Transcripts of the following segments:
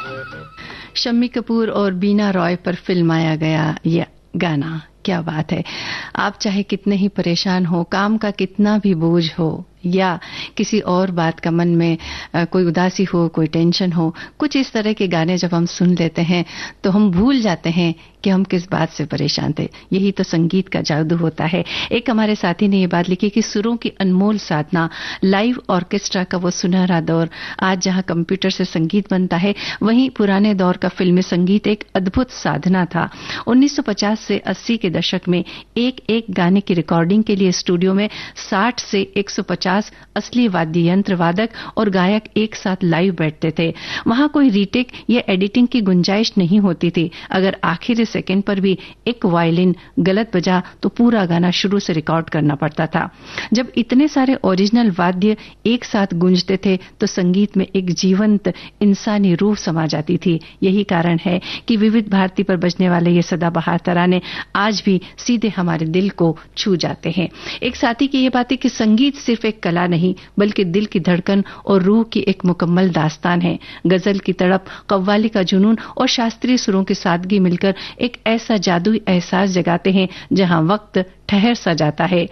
शम्मी कपूर और बीना रॉय पर फिल्माया गया यह गाना, क्या बात है। आप चाहे कितने ही परेशान हो, काम का कितना भी बोझ हो या किसी और बात का मन में कोई उदासी हो, कोई टेंशन हो, कुछ इस तरह के गाने जब हम सुन लेते हैं तो हम भूल जाते हैं कि हम किस बात से परेशान थे। यही तो संगीत का जादू होता है। एक हमारे साथी ने ये बात लिखी कि सुरों की अनमोल साधना, लाइव ऑर्केस्ट्रा का वो सुनहरा दौर। आज जहां कंप्यूटर से संगीत बनता है, वहीं पुराने दौर का फिल्मी संगीत एक अद्भुत साधना था। 1950 से 80 के दशक में एक एक गाने की रिकॉर्डिंग के लिए स्टूडियो में 60 से 150 असली वाद्य यंत्र वादक और गायक एक साथ लाइव बैठते थे। वहां कोई रीटेक या एडिटिंग की गुंजाइश नहीं होती थी। अगर आखिरी सेकंड पर भी एक वायलिन गलत बजा तो पूरा गाना शुरू से रिकॉर्ड करना पड़ता था। जब इतने सारे ओरिजिनल वाद्य एक साथ गूंजते थे तो संगीत में एक जीवंत इंसानी रूह समा जाती थी। यही कारण है कि विविध भारती पर बजने वाले ये सदाबहार तराने आज भी सीधे हमारे दिल को छू जाते हैं। एक साथी की ये बात है कि संगीत सिर्फ एक कला नहीं बल्कि दिल की धड़कन और रूह की एक मुकम्मल दास्तान है। गजल की तड़प, कव्वाली का जुनून और शास्त्रीय सुरों की सादगी मिलकर एक ऐसा जादुई एहसास जगाते हैं जहां वक्त ठहर सा जाता है।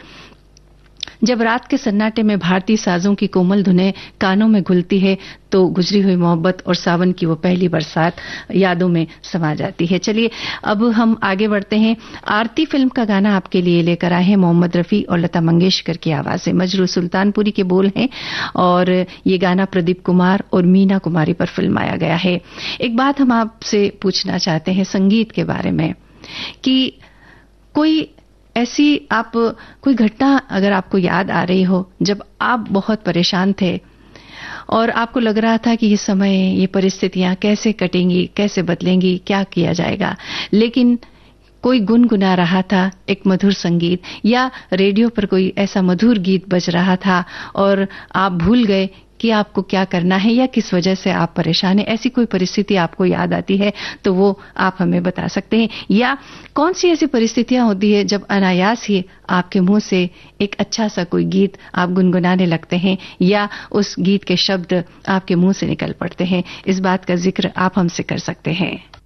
जब रात के सन्नाटे में भारतीय साजों की कोमल धुनें कानों में घुलती है तो गुजरी हुई मोहब्बत और सावन की वो पहली बरसात यादों में समा जाती है। चलिए अब हम आगे बढ़ते हैं। आरती फिल्म का गाना आपके लिए लेकर आए हैं मोहम्मद रफी और लता मंगेशकर की आवाज से। मजरू सुल्तानपुरी के बोल हैं और ये गाना प्रदीप कुमार और मीना कुमारी पर फिल्माया गया है। एक बात हम आपसे पूछना चाहते हैं संगीत के बारे में कि कोई ऐसी आप कोई घटना अगर आपको याद आ रही हो जब आप बहुत परेशान थे और आपको लग रहा था कि ये समय, ये परिस्थितियां कैसे कटेंगी, कैसे बदलेंगी, क्या किया जाएगा, लेकिन कोई गुनगुना रहा था एक मधुर संगीत या रेडियो पर कोई ऐसा मधुर गीत बज रहा था और आप भूल गए कि आपको क्या करना है या किस वजह से आप परेशान हैं। ऐसी कोई परिस्थिति आपको याद आती है तो वो आप हमें बता सकते हैं। या कौन सी ऐसी परिस्थितियां होती है जब अनायास ही आपके मुंह से एक अच्छा सा कोई गीत आप गुनगुनाने लगते हैं या उस गीत के शब्द आपके मुंह से निकल पड़ते हैं। इस बात का जिक्र आप हमसे कर सकते हैं।